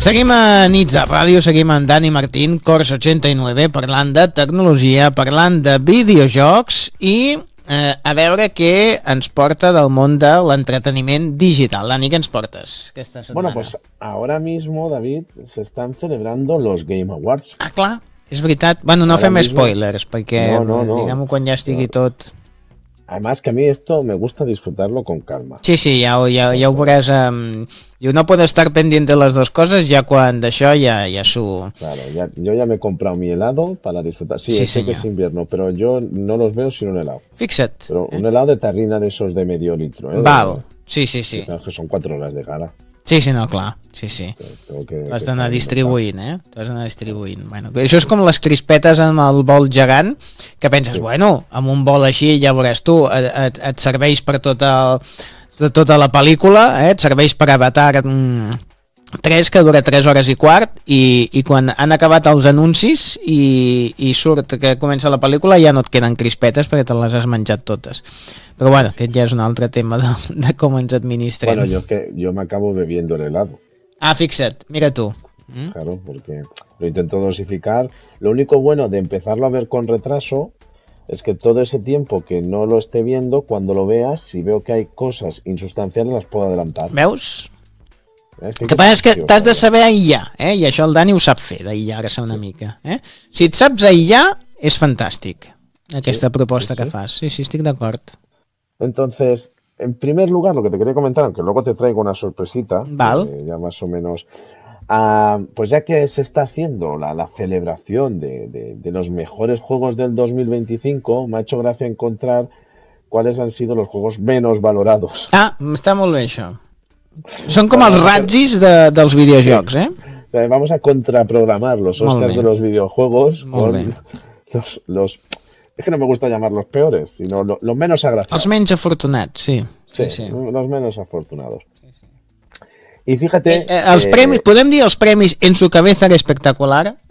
Seguim a Nits de Ràdio, seguim amb Dani Martín, Cors 89, parlant de tecnologia, parlant de videojocs i a veure què ens porta del món de l'entreteniment digital. Dani, què ens portes aquesta setmana? Bueno, pues ahora mismo, David, se están celebrando los Game Awards. Ah, clar, és veritat. Bueno, no Ahora fem mismo... spoilers, perquè no. diguem-ho quan ja estigui tot... Además que a mí esto me gusta disfrutarlo con calma. Sí, ja ho veuràs. Y uno puede estar pendiente de las dos cosas ya cuando d'això ya su... Claro, yo ya me he comprado mi helado para disfrutar. Sí, sé que es invierno, pero yo no los veo sin un helado. Fixa't. Pero un helado de tarrina de esos de medio litro. Val, sí. Claro, que son 4 horas de gala. Sí, no, clar. Sí. T'has d'anar distribuint, T'has d'anar distribuint. Bueno, això és com les crispetes amb el bol gegant, que penses, bueno, amb un bol així, ja veuràs tu, et serveix per tota la pel·lícula, et serveix per Avatar 3, que dura 3 hores i quart, i quan han acabat els anuncis i surt que comença la pel·lícula ja no et queden crispetes perquè te les has menjat totes. Però bueno, aquest ja és un altre tema de com ens administrem. Bueno, yo me acabo bebiendo el helado. Ah, fixa't, mira tu. Claro, porque lo intento dosificar. Lo único bueno de empezarlo a ver con retraso es que todo ese tiempo que no lo esté viendo, cuando lo veas, si veo que hay cosas insustanciales, las puedo adelantar. Veus? El que passa és que t'has de saber aïllar, i això el Dani ho sap fer, d'aïllar-se una mica. Si et saps aïllar, és fantàstic, aquesta proposta que fas. Sí, estic d'acord. Entonces, en primer lugar, lo que te quería comentar, aunque luego te traigo una sorpresita, ya más o menos, pues ya que se está haciendo la celebración de los mejores juegos del 2025, me ha hecho gracia encontrar cuáles han sido los juegos menos valorados. Ah, està molt bé això. Són com els ratzis dels videojocs, Vamos a contraprogramar los Oscars de los videojuegos con los... Es que no me gusta llamar los peores, sino los menos agraciados. Els menys afortunats, sí. Los menos afortunados. Y fíjate... Els premis, podem dir els premis En su cabeza era espectacular?